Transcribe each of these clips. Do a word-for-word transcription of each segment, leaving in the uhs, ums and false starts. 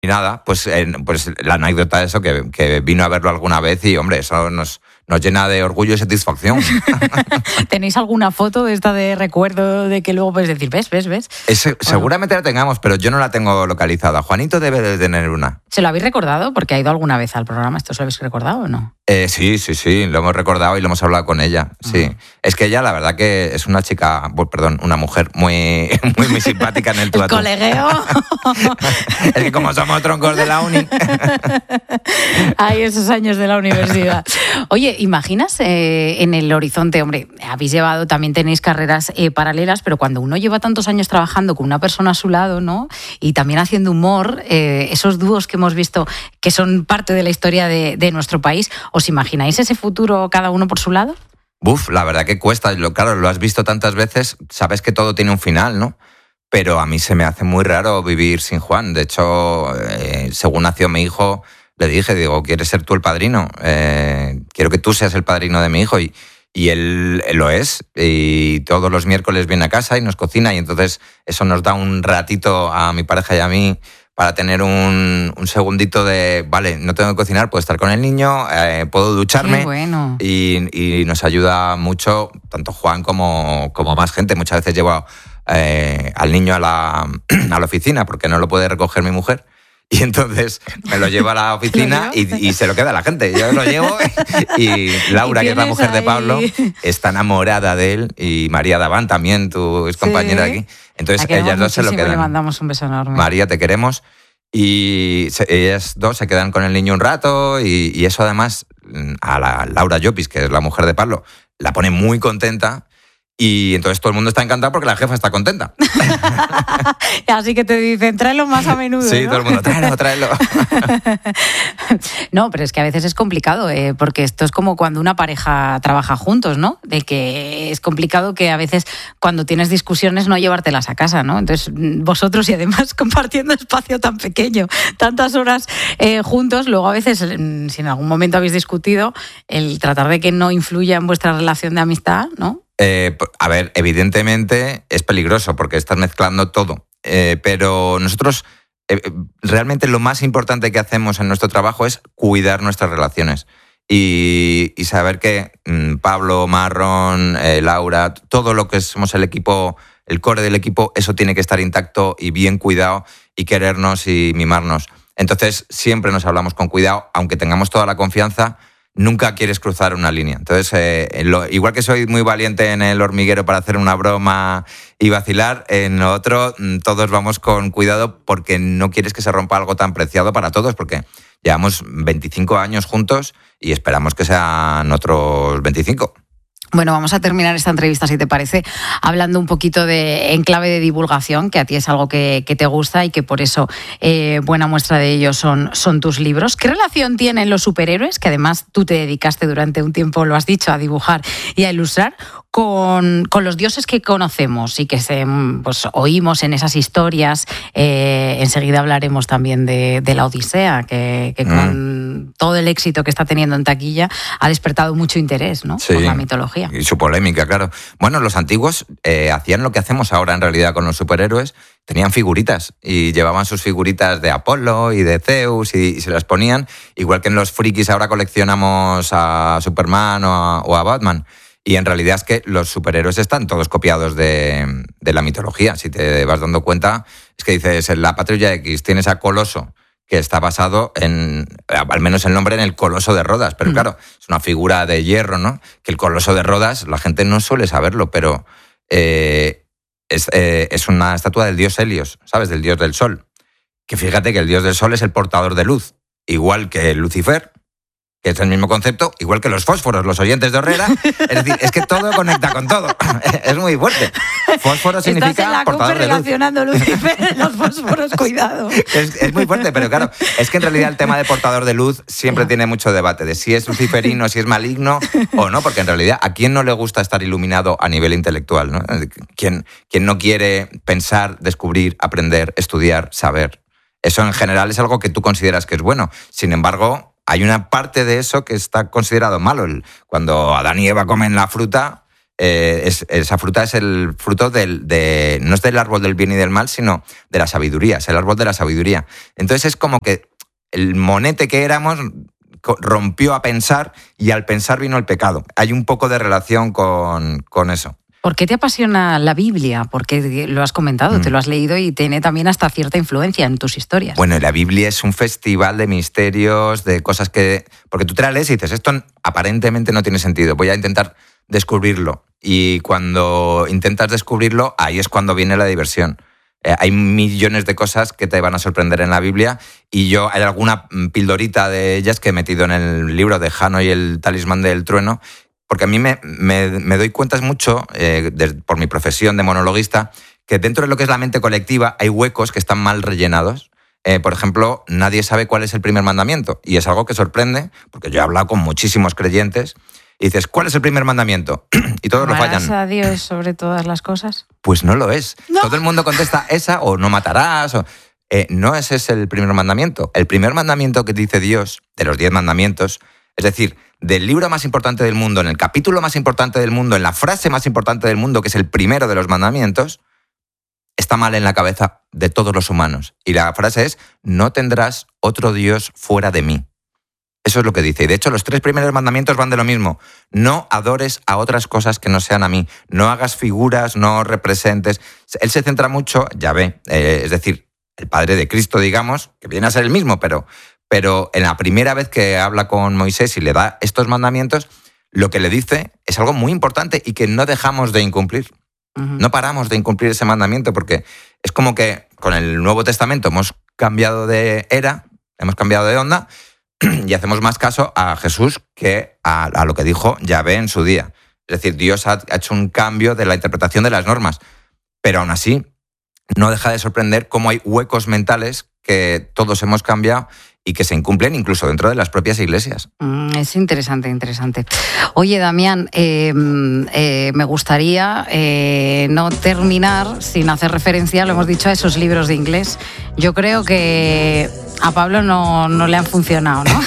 Y nada, pues, eh, pues la anécdota de eso, que, que vino a verlo alguna vez y, hombre, eso nos, nos llena de orgullo y satisfacción. ¿Tenéis alguna foto de esta de recuerdo de que luego puedes decir, ves, ves, ves? Ese, seguramente la tengamos, pero yo no la tengo localizada. Juanito debe de tener una. ¿Se lo habéis recordado? Porque ha ido alguna vez al programa. ¿Esto se lo habéis recordado o no? Eh, sí, sí, sí, lo hemos recordado y lo hemos hablado con ella, sí. Uh-huh. Es que ella, la verdad que es una chica, bueno, perdón, una mujer muy, muy, muy simpática en el tú a tú. ¿El colegueo? Es que como somos troncos de la uni. Ay, esos años de la universidad. Oye, ¿imaginas eh, en el horizonte, hombre, habéis llevado, también tenéis carreras eh, paralelas, pero cuando uno lleva tantos años trabajando con una persona a su lado, ¿no? Y también haciendo humor, eh, esos dúos que hemos visto que son parte de la historia de, de nuestro país, ¿os imagináis ese futuro cada uno por su lado? Buf, la verdad que cuesta. Lo, claro, lo has visto tantas veces, sabes que todo tiene un final, ¿no? Pero a mí se me hace muy raro vivir sin Juan. De hecho, eh, según nació mi hijo, le dije, digo, ¿quieres ser tú el padrino? Eh, quiero que tú seas el padrino de mi hijo. Y, y él, él lo es. Y todos los miércoles viene a casa y nos cocina. Y entonces eso nos da un ratito a mi pareja y a mí para tener un, un segundito de, vale, no tengo que cocinar, puedo estar con el niño, eh, puedo ducharme. Qué bueno. Y, y nos ayuda mucho, tanto Juan como, como más gente. Muchas veces llevo eh, al niño a la, a la oficina porque no lo puede recoger mi mujer. Y entonces me lo llevo a la oficina y, y se lo queda la gente. Yo lo llevo y Laura, ¿Y que es la mujer ahí? de Pablo, está enamorada de él. Y María Daván también, tu ex compañera sí. aquí. Entonces ellas dos se lo quedan. Le mandamos un beso enorme. María, te queremos. Y se, ellas dos se quedan con el niño un rato y, y eso además a la Laura Llopis, que es la mujer de Pablo, la pone muy contenta. Y entonces todo el mundo está encantado porque la jefa está contenta. Así que te dicen, tráelo más a menudo, Sí, ¿no? todo el mundo, tráelo, tráelo. No, pero es que a veces es complicado, eh, porque esto es como cuando una pareja trabaja juntos, ¿no? De que es complicado que a veces cuando tienes discusiones no llevártelas a casa, ¿no? Entonces vosotros y además compartiendo espacio tan pequeño, tantas horas eh, juntos, luego a veces, si en algún momento habéis discutido, el tratar de que no influya en vuestra relación de amistad, ¿no? Eh, a ver, evidentemente es peligroso porque estás mezclando todo, eh, pero nosotros eh, realmente lo más importante que hacemos en nuestro trabajo es cuidar nuestras relaciones y, y saber que mmm, Pablo, Marrón, eh, Laura, todo lo que somos el equipo, el core del equipo, eso tiene que estar intacto y bien cuidado y querernos y mimarnos. Entonces siempre nos hablamos con cuidado, aunque tengamos toda la confianza. Nunca quieres cruzar una línea. Entonces, eh, lo, igual que soy muy valiente en el hormiguero para hacer una broma y vacilar, en lo otro todos vamos con cuidado porque no quieres que se rompa algo tan preciado para todos, porque llevamos veinticinco años juntos y esperamos que sean otros veinticinco. Bueno, vamos a terminar esta entrevista, si te parece, hablando un poquito de en clave de divulgación, que a ti es algo que, que te gusta y que por eso eh, buena muestra de ello son, son tus libros. ¿Qué relación tienen los superhéroes, que además tú te dedicaste durante un tiempo, lo has dicho, a dibujar y a ilustrar, con, con los dioses que conocemos y que se, pues, oímos en esas historias? Eh, enseguida hablaremos también de, de la Odisea, que, que mm. con todo el éxito que está teniendo en taquilla ha despertado mucho interés, ¿no? Sí. Por la mitología. Y su polémica, claro. Bueno, los antiguos eh, hacían lo que hacemos ahora en realidad con los superhéroes. Tenían figuritas y llevaban sus figuritas de Apolo y de Zeus y, y se las ponían. Igual que en los frikis ahora coleccionamos a Superman o a, o a Batman. Y en realidad es que los superhéroes están todos copiados de, de la mitología. Si te vas dando cuenta, es que dices, en la Patrulla X tienes a Coloso, que está basado en, al menos el nombre, en el Coloso de Rodas. Pero claro, es una figura de hierro, ¿no? Que el Coloso de Rodas, la gente no suele saberlo, pero eh, es, eh, es una estatua del dios Helios, ¿sabes? Del dios del sol. Que fíjate que el dios del sol es el portador de luz, igual que Lucifer, que es el mismo concepto, igual que los fósforos, los oyentes de Horrera. Es decir, es que todo conecta con todo. Es muy fuerte. Fósforo significa Estás en la portador de luz. relacionando Lucifer, los fósforos, cuidado. Es, es muy fuerte, pero claro, es que en realidad el tema de portador de luz siempre tiene mucho debate, de si es luciferino, si es maligno o no, porque en realidad a quién no le gusta estar iluminado a nivel intelectual, ¿no? ¿Quién, quién no quiere pensar, descubrir, aprender, estudiar, saber? Eso en general es algo que tú consideras que es bueno. Sin embargo, hay una parte de eso que está considerado malo. Cuando Adán y Eva comen la fruta, eh, es, esa fruta es el fruto del, de, no es del árbol del bien y del mal, sino de la sabiduría, es el árbol de la sabiduría. Entonces es como que el monete que éramos rompió a pensar y al pensar vino el pecado. Hay un poco de relación con, con eso. ¿Por qué te apasiona la Biblia? Porque lo has comentado, mm. te lo has leído y tiene también hasta cierta influencia en tus historias. Bueno, la Biblia es un festival de misterios, de cosas que... Porque tú te la lees y dices, esto aparentemente no tiene sentido, voy a intentar descubrirlo. Y cuando intentas descubrirlo, ahí es cuando viene la diversión. Eh, hay millones de cosas que te van a sorprender en la Biblia y yo hay alguna pildorita de ellas que he metido en el libro de Jano y el talismán del trueno, porque a mí me, me, me doy cuenta mucho, eh, de, por mi profesión de monologuista, que dentro de lo que es la mente colectiva hay huecos que están mal rellenados. Eh, por ejemplo, nadie sabe cuál es el primer mandamiento y es algo que sorprende, porque yo he hablado con muchísimos creyentes y dices, ¿cuál es el primer mandamiento? Y todos lo fallan. ¿Amarás a Dios sobre todas las cosas? Pues no lo es. No. Todo el mundo contesta esa o no matarás. O... Eh, no ese es el primer mandamiento. El primer mandamiento que dice Dios, de los diez mandamientos, es decir, del libro más importante del mundo, en el capítulo más importante del mundo, en la frase más importante del mundo, que es el primero de los mandamientos, está mal en la cabeza de todos los humanos. Y la frase es, no tendrás otro Dios fuera de mí. Eso es lo que dice. Y de hecho, los tres primeros mandamientos van de lo mismo. No adores a otras cosas que no sean a mí. No hagas figuras, no representes. Él se centra mucho, ya ve, eh, es decir, el Padre de Cristo, digamos, que viene a ser el mismo, pero, pero en la primera vez que habla con Moisés y le da estos mandamientos, lo que le dice es algo muy importante y que no dejamos de incumplir. Uh-huh. No paramos de incumplir ese mandamiento porque es como que con el Nuevo Testamento hemos cambiado de era, hemos cambiado de onda, y hacemos más caso a Jesús que a, a lo que dijo Yahvé en su día. Es decir, Dios ha, ha hecho un cambio de la interpretación de las normas. Pero aún así, no deja de sorprender cómo hay huecos mentales que todos hemos cambiado y que se incumplen incluso dentro de las propias iglesias. Mm, es interesante, interesante. Oye, Damián, eh, eh, me gustaría eh, no terminar sin hacer referencia, lo hemos dicho, a esos libros de inglés. Yo creo que a Pablo no, no le han funcionado, ¿no?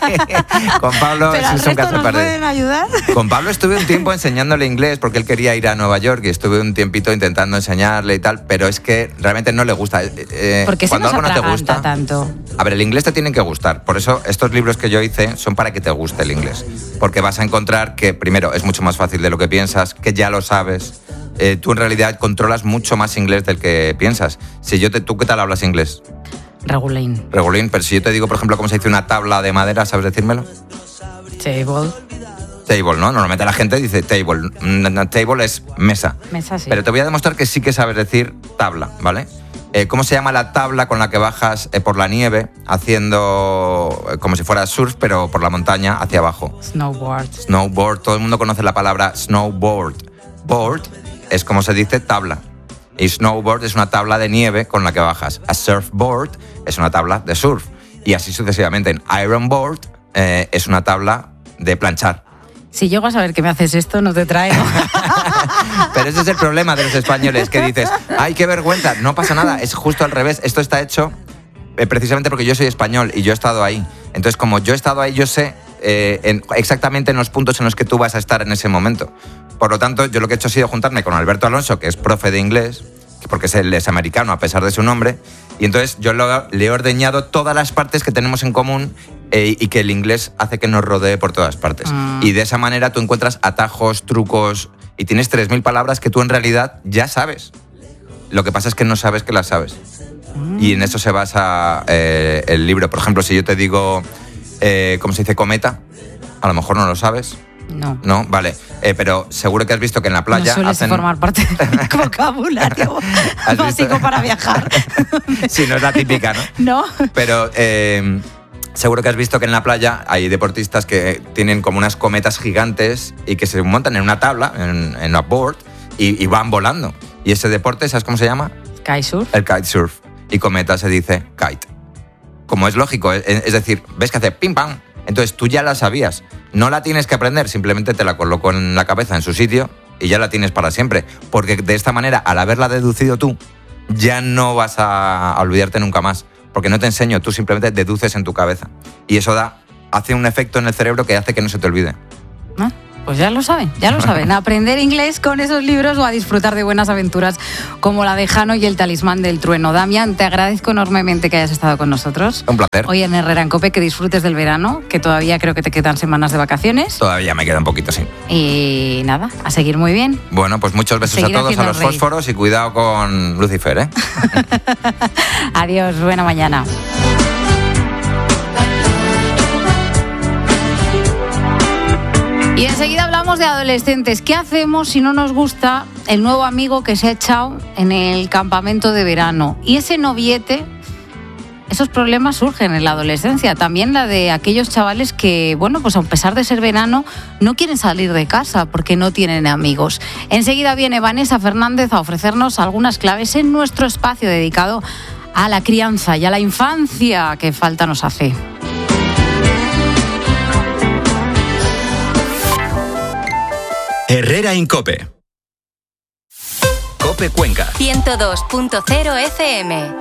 Con Pablo ¿Pero es un caso nos perdido. ¿Pueden ayudar? Con Pablo estuve un tiempo enseñándole inglés porque él quería ir a Nueva York y estuve un tiempito intentando enseñarle y tal, pero es que realmente no le gusta. Eh, ¿Por qué se nos algo no te gusta tanto? A ver, el inglés te tiene que gustar. Por eso estos libros que yo hice son para que te guste el inglés. Porque vas a encontrar que, primero, es mucho más fácil de lo que piensas, que ya lo sabes. Eh, tú en realidad controlas mucho más inglés del que piensas. Si yo te, ¿Tú qué tal hablas inglés? Regulín. Regulín, pero si yo te digo, por ejemplo, cómo se dice una tabla de madera, ¿sabes decírmelo? Table. Table, ¿no? Normalmente la gente dice table. Table es mesa. Mesa, sí. Pero te voy a demostrar que sí que sabes decir tabla, ¿vale? Eh, ¿Cómo se llama la tabla con la que bajas eh, por la nieve haciendo eh, como si fuera surf, pero por la montaña hacia abajo? Snowboard. Snowboard. Todo el mundo conoce la palabra snowboard. Board es como se dice tabla. Y snowboard es una tabla de nieve con la que bajas. A surfboard es una tabla de surf. Y así sucesivamente. En ironboard eh, es una tabla de planchar. Si llego a saber que me haces esto, no te traigo. Pero ese es el problema de los españoles, que dices, ¡ay, qué vergüenza! No pasa nada, es justo al revés. Esto está hecho eh, precisamente porque yo soy español y yo he estado ahí. Entonces, como yo he estado ahí, yo sé eh, en, exactamente en los puntos en los que tú vas a estar en ese momento. Por lo tanto, yo lo que he hecho ha sido juntarme con Alberto Alonso, que es profe de inglés, porque es, él es americano a pesar de su nombre, y entonces yo lo, le he ordeñado todas las partes que tenemos en común eh, y que el inglés hace que nos rodee por todas partes. Mm. Y de esa manera tú encuentras atajos, trucos, y tienes tres mil palabras que tú en realidad ya sabes. Lo que pasa es que no sabes que las sabes. Mm. Y en eso se basa eh, el libro. Por ejemplo, si yo te digo, eh, ¿cómo se dice cometa? A lo mejor no lo sabes. No. No, vale. Eh, pero seguro que has visto que en la playa... No suele hacen... formar parte de mi vocabulario básico para viajar. Sí, no es la típica, ¿no? No. Pero eh, seguro que has visto que en la playa hay deportistas que tienen como unas cometas gigantes y que se montan en una tabla, en, en una board, y, y van volando. Y ese deporte, ¿sabes cómo se llama? Kitesurf. El kitesurf. Y cometa se dice kite. Como es lógico, es, es decir, ves que hace pim pam. Entonces tú ya la sabías. No la tienes que aprender, simplemente te la coloco en la cabeza, en su sitio, y ya la tienes para siempre. Porque de esta manera, al haberla deducido tú, ya no vas a olvidarte nunca más. Porque no te enseño, tú simplemente deduces en tu cabeza. Y eso da, hace un efecto en el cerebro que hace que no se te olvide. ¿Ah? Pues ya lo saben, ya lo saben. A aprender inglés con esos libros o a disfrutar de buenas aventuras como la de Jano y el talismán del trueno. Damián, te agradezco enormemente que hayas estado con nosotros. Un placer. Hoy en Herrera en COPE, que disfrutes del verano, que todavía creo que te quedan semanas de vacaciones. Todavía me queda un poquito, sí. Y nada, a seguir muy bien. Bueno, pues muchos besos Seguir a todos, a los reír. fósforos y cuidado con Lucifer, ¿eh? Adiós, buena mañana. Y enseguida hablamos de adolescentes. ¿Qué hacemos si no nos gusta el nuevo amigo que se ha echado en el campamento de verano? Y ese noviete, esos problemas surgen en la adolescencia. También la de aquellos chavales que, bueno, pues a pesar de ser verano, no quieren salir de casa porque no tienen amigos. Enseguida viene Vanessa Fernández a ofrecernos algunas claves en nuestro espacio dedicado a la crianza y a la infancia que falta nos hace. Herrera en COPE. COPE Cuenca. ciento dos punto cero F M.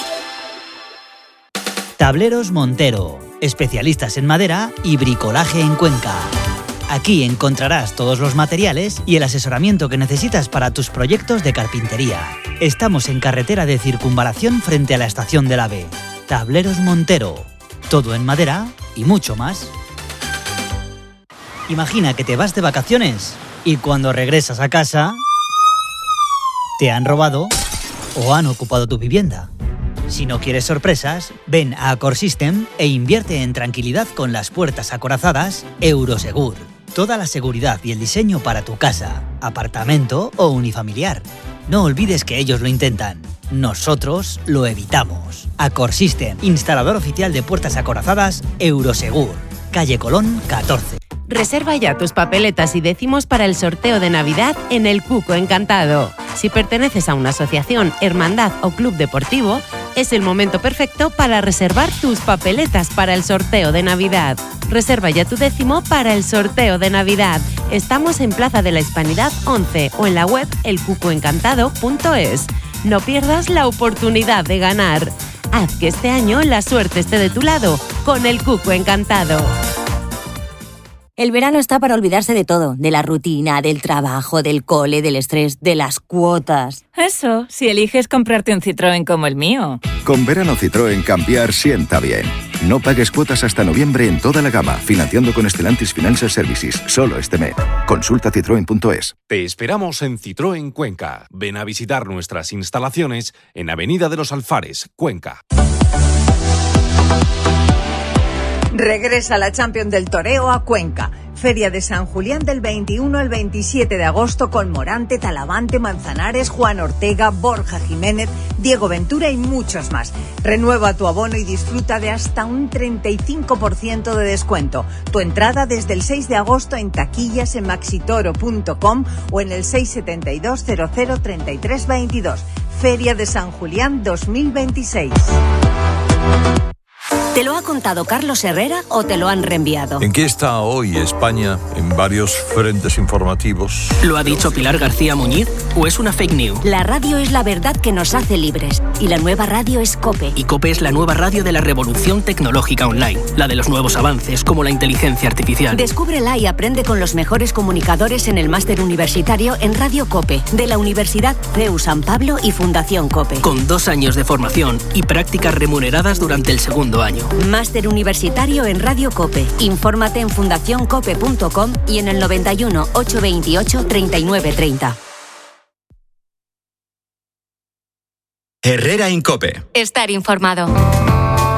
Tableros Montero, especialistas en madera y bricolaje en Cuenca. Aquí encontrarás todos los materiales y el asesoramiento que necesitas para tus proyectos de carpintería. Estamos en carretera de circunvalación frente a la estación del AVE. Tableros Montero, todo en madera y mucho más. Imagina que te vas de vacaciones y cuando regresas a casa te han robado o han ocupado tu vivienda. Si no quieres sorpresas, ven a Acorsystem e invierte en tranquilidad con las puertas acorazadas Eurosegur. Toda la seguridad y el diseño para tu casa, apartamento o unifamiliar. No olvides que ellos lo intentan. Nosotros lo evitamos. Acorsystem, instalador oficial de puertas acorazadas Eurosegur. Calle Colón catorce. Reserva ya tus papeletas y décimos para el sorteo de Navidad en el Cuco Encantado. Si perteneces a una asociación, hermandad o club deportivo, es el momento perfecto para reservar tus papeletas para el sorteo de Navidad. Reserva ya tu décimo para el sorteo de Navidad. Estamos en Plaza de la Hispanidad once o en la web el cuco encantado punto es. No pierdas la oportunidad de ganar. Haz que este año la suerte esté de tu lado con el Cuco Encantado. El verano está para olvidarse de todo, de la rutina, del trabajo, del cole, del estrés, de las cuotas. Eso, si eliges comprarte un Citroën como el mío. Con verano Citroën cambiar sienta bien. No pagues cuotas hasta noviembre en toda la gama, financiando con Stellantis Financial Services, solo este mes. Consulta citroen punto es. Te esperamos en Citroën Cuenca. Ven a visitar nuestras instalaciones en Avenida de los Alfares, Cuenca. Regresa la Champions del Toreo a Cuenca. Feria de San Julián del veintiuno al veintisiete de agosto con Morante, Talavante, Manzanares, Juan Ortega, Borja Jiménez, Diego Ventura y muchos más. Renueva tu abono y disfruta de hasta un treinta y cinco por ciento de descuento. Tu entrada desde el seis de agosto en taquillas en maxitoro punto com o en el seis siete dos cero cero treinta y tres veintidós. Feria de San Julián dos mil veintiséis. ¿Te lo ha contado Carlos Herrera o te lo han reenviado? ¿En qué está hoy España en varios frentes informativos? ¿Lo ha dicho Pilar García Muñiz o es una fake news? La radio es la verdad que nos hace libres y la nueva radio es COPE. Y COPE es la nueva radio de la revolución tecnológica online, la de los nuevos avances como la inteligencia artificial. Descúbrela y aprende con los mejores comunicadores en el máster universitario en Radio COPE de la Universidad C E U San Pablo y Fundación COPE. Con dos años de formación y prácticas remuneradas durante el segundo año. Máster universitario en Radio COPE. Infórmate en fundación cope punto com y en el noventa y uno, ochocientos veintiocho, treinta y nueve treinta. Herrera en COPE. Estar informado.